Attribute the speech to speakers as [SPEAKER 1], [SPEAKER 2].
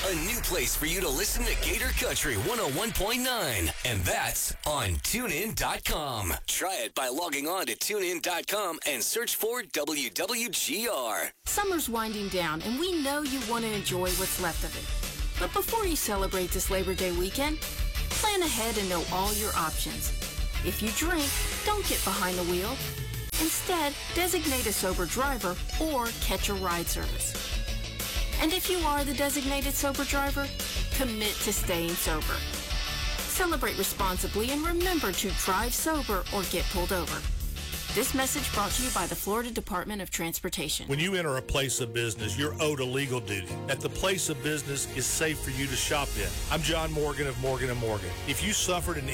[SPEAKER 1] A new place for you to listen to Gator Country 101.9. And that's on TuneIn.com. Try it by logging on to TuneIn.com and search for WWGR.
[SPEAKER 2] Summer's winding down, and we know you want to enjoy what's left of it. But before you celebrate this Labor Day weekend, plan ahead and know all your options. If you drink, don't get behind the wheel. Instead, designate a sober driver or catch a ride service. And if you are the designated sober driver, commit to staying sober. Celebrate responsibly and remember to drive sober or get pulled over. This message brought to you by the Florida Department of Transportation.
[SPEAKER 3] When you enter a place of business, you're owed a legal duty that the place of business is safe for you to shop in. I'm John Morgan of Morgan & Morgan. If you suffered an